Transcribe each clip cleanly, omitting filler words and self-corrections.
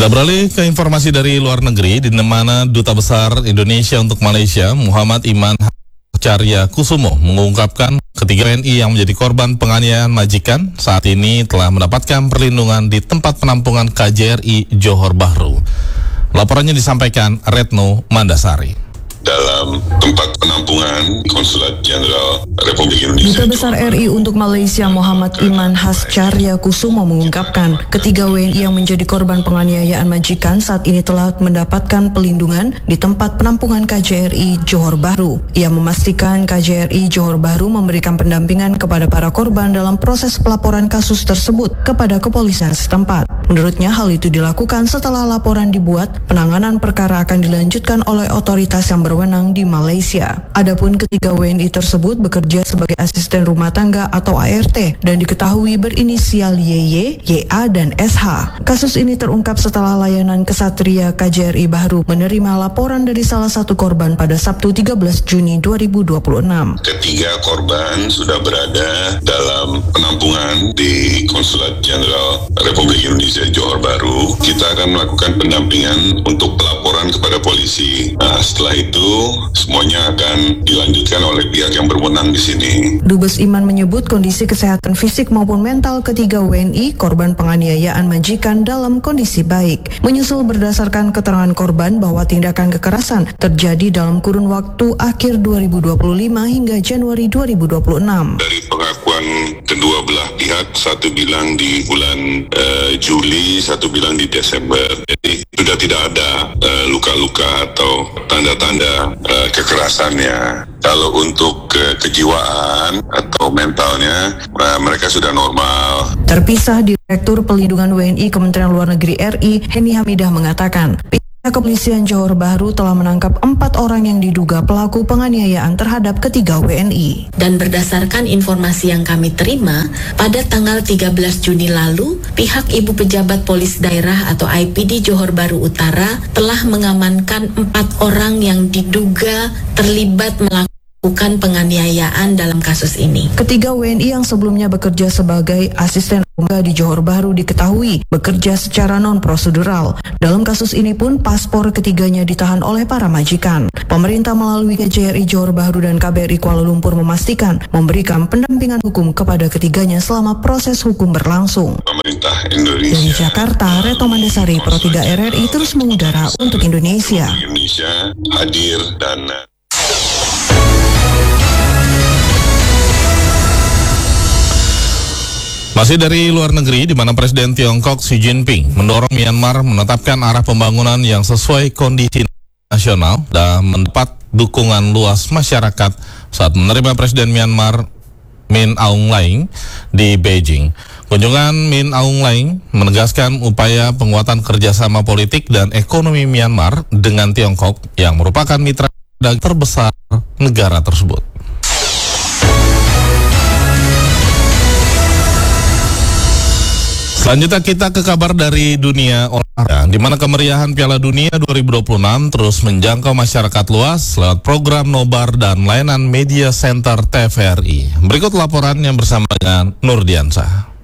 Kita beralih ke informasi dari luar negeri, di mana Duta Besar Indonesia untuk Malaysia, Muhammad Iman Carya Kusumo, mengungkapkan ketiga WNI yang menjadi korban penganiayaan majikan saat ini telah mendapatkan perlindungan di tempat penampungan KJRI Johor Bahru. Laporannya disampaikan Retno Mandasari. Dalam tempat penampungan Konsulat Jenderal Republik Indonesia. Duta Besar RI untuk Malaysia Muhammad Iman Carya Kusumo mengungkapkan ketiga WNI yang menjadi korban penganiayaan majikan saat ini telah mendapatkan pelindungan di tempat penampungan KJRI Johor Bahru. Ia memastikan KJRI Johor Bahru memberikan pendampingan kepada para korban dalam proses pelaporan kasus tersebut kepada kepolisian setempat. Menurutnya hal itu dilakukan setelah laporan dibuat, penanganan perkara akan dilanjutkan oleh otoritas yang berwenang di Malaysia. Adapun ketiga WNI tersebut bekerja sebagai asisten rumah tangga atau ART dan diketahui berinisial YY, YA, dan SH. Kasus ini terungkap setelah layanan Kesatria KJRI Bahru menerima laporan dari salah satu korban pada Sabtu 13 Juni 2026. Ketiga korban sudah berada dalam penampungan di Konsulat Jenderal Republik Indonesia Johor Bahru. Kita akan melakukan pendampingan untuk pelaporan kepada polisi. Setelah itu semuanya akan dilanjutkan oleh pihak yang berwenang di sini. Dubes Iman menyebut kondisi kesehatan fisik maupun mental ketiga WNI korban penganiayaan majikan dalam kondisi baik. Menyusul berdasarkan keterangan korban bahwa tindakan kekerasan terjadi dalam kurun waktu akhir 2025 hingga Januari 2026. Dari pengakuan kedua belah pihak, satu bilang di bulan Juli, satu bilang di Desember. Jadi sudah tidak ada luka-luka atau tanda-tanda kekerasannya. Kalau untuk kejiwaan atau mentalnya, mereka sudah normal. Terpisah, Direktur Pelindungan WNI Kementerian Luar Negeri RI, Heni Hamidah mengatakan, Kepolisian Johor Bahru telah menangkap 4 orang yang diduga pelaku penganiayaan terhadap ketiga WNI. Dan berdasarkan informasi yang kami terima, pada tanggal 13 Juni lalu, pihak Ibu Pejabat Polis Daerah atau IPD Johor Bahru Utara telah mengamankan 4 orang yang diduga terlibat melakukan penganiayaan dalam kasus ini. Ketiga WNI yang sebelumnya bekerja sebagai asisten rumah di Johor Bahru diketahui bekerja secara non-prosedural. Dalam kasus ini pun paspor ketiganya ditahan oleh para majikan. Pemerintah melalui KJRI Johor Bahru dan KBRI Kuala Lumpur memastikan memberikan pendampingan hukum kepada ketiganya selama proses hukum berlangsung. Pemerintah Indonesia. Dari Jakarta, Retno Mandasari, Pro 3 RRI terus mengudara untuk Indonesia. Indonesia hadir dan Masih dari luar negeri, di mana Presiden Tiongkok Xi Jinping mendorong Myanmar menetapkan arah pembangunan yang sesuai kondisi nasional dan mendapat dukungan luas masyarakat saat menerima Presiden Myanmar Min Aung Hlaing di Beijing. Kunjungan Min Aung Hlaing menegaskan upaya penguatan kerjasama politik dan ekonomi Myanmar dengan Tiongkok yang merupakan mitra dagang terbesar negara tersebut. Selanjutnya kita ke kabar dari dunia olahraga, di mana kemeriahan Piala Dunia 2026 terus menjangkau masyarakat luas lewat program Nobar dan layanan Media Center TVRI. Berikut laporan yang bersama dengan Nurdiansah.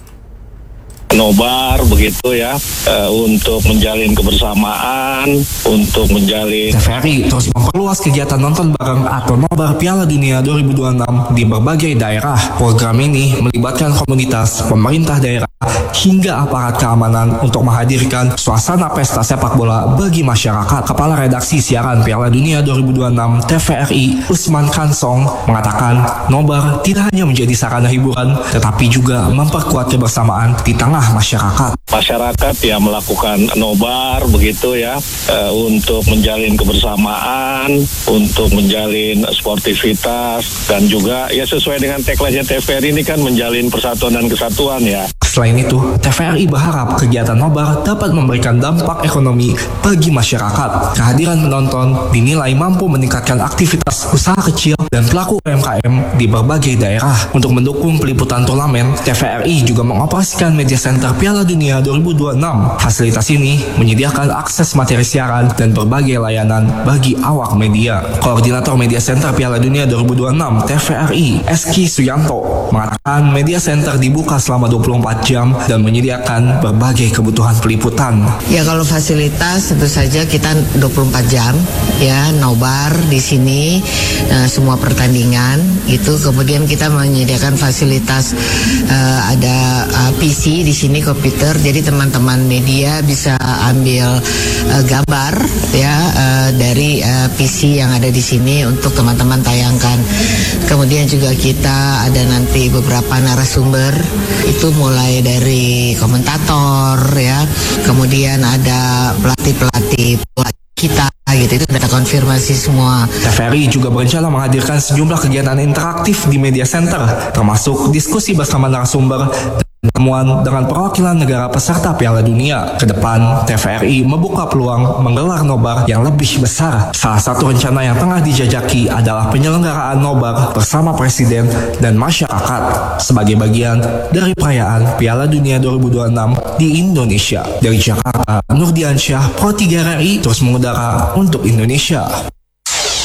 Nobar begitu ya, untuk menjalin kebersamaan, untuk menjalin. TVRI terus memperluas kegiatan nonton bareng atau Nobar Piala Dunia 2026 di berbagai daerah. Program ini melibatkan komunitas, pemerintah daerah, hingga aparat keamanan untuk menghadirkan suasana pesta sepak bola bagi masyarakat. Kepala Redaksi Siaran Piala Dunia 2026 TVRI, Usman Kansong, mengatakan Nobar tidak hanya menjadi sarana hiburan, tetapi juga memperkuat kebersamaan di tengah masyarakat. Masyarakat yang melakukan nobar begitu ya, untuk menjalin kebersamaan, untuk menjalin sportivitas, dan juga ya sesuai dengan tagline-nya TVRI ini kan menjalin persatuan dan kesatuan ya. Selain itu, TVRI berharap kegiatan nobar dapat memberikan dampak ekonomi bagi masyarakat. Kehadiran penonton dinilai mampu meningkatkan aktivitas usaha kecil dan pelaku UMKM di berbagai daerah. Untuk mendukung peliputan turnamen, TVRI juga mengoperasikan media center Center Piala Dunia 2026. Fasilitas ini menyediakan akses materi siaran dan berbagai layanan bagi awak media. Koordinator Media Center Piala Dunia 2026 TVRI, Eski Suyanto, mengatakan media center dibuka selama 24 jam dan menyediakan berbagai kebutuhan peliputan. Ya, kalau fasilitas tentu saja kita 24 jam ya, nobar di sini, semua pertandingan itu. Kemudian kita menyediakan fasilitas ada PC di sini, komputer, jadi teman-teman media bisa ambil gambar ya dari PC yang ada di sini untuk teman-teman tayangkan. Kemudian juga kita ada nanti beberapa narasumber, itu mulai dari komentator ya, kemudian ada pelatih kita gitu, itu sudah konfirmasi semua. TVRI juga berencana menghadirkan sejumlah kegiatan interaktif di media center, termasuk diskusi bersama narasumber dan pertemuan dengan perwakilan negara peserta Piala Dunia. Kedepan, TVRI membuka peluang menggelar nobar yang lebih besar. Salah satu rencana yang tengah dijajaki adalah penyelenggaraan nobar bersama Presiden dan masyarakat sebagai bagian dari perayaan Piala Dunia 2026 di Indonesia. Dari Jakarta, Nurdiansyah, Pro 3 RRI terus mengudara untuk Indonesia.